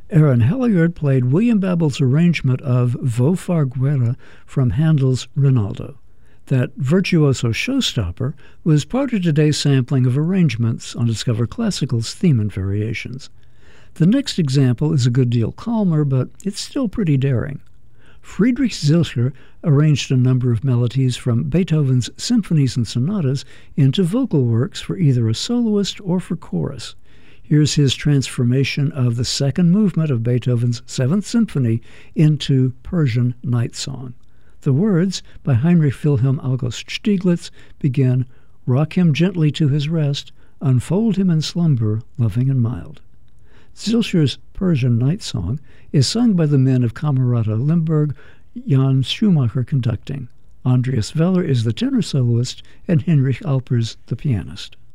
Aaron Halliard played William Babel's arrangement of Vo far guerra from Handel's Rinaldo. That virtuoso showstopper was part of today's sampling of arrangements on Discover Classical's theme and variations. The next example is a good deal calmer, but it's still pretty daring. Friedrich Zilcher arranged a number of melodies from Beethoven's symphonies and sonatas into vocal works for either a soloist or for chorus. Here's his transformation of the second movement of Beethoven's Seventh Symphony into Persian Night Song. The words, by Heinrich Wilhelm August Stieglitz, begin, "Rock him gently to his rest, unfold him in slumber, loving and mild." Zilcher's Persian Night Song is sung by the men of Camerata Limburg, Jan Schumacher conducting. Andreas Weller is the tenor soloist, and Heinrich Alpers the pianist.